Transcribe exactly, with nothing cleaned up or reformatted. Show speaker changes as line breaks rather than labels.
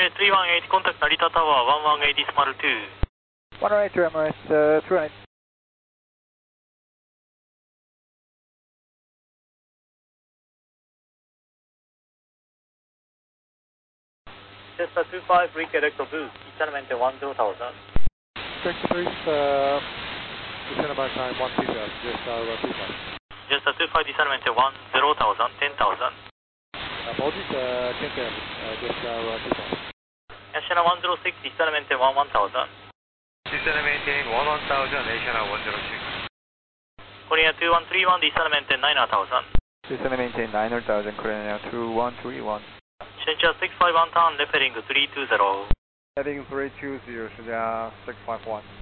Korea three one eight, contact Narita Tower one one eight decimal two.
one oh eight to Emirates, uh, three one eight.
Cessna two five, redirect to boost, descendment one zero thousand.
Check the boost, uh, descend about time one two zero, just uh, two five.
Cessna two five, descendment one zero thousand, ten thousand.
Apologies, uh, ten ten, uh, just uh, two five.
National one zero six, descendment one one thousand.
Descend maintain one one thousand, National one zero six.
Korea two one three one, descendment nine thousand.
Descend maintain nine thousand, Korea two one three one.
Shenzhen six five one, turn left heading three two zero.
Heading three two zero, Shenzhen six five one.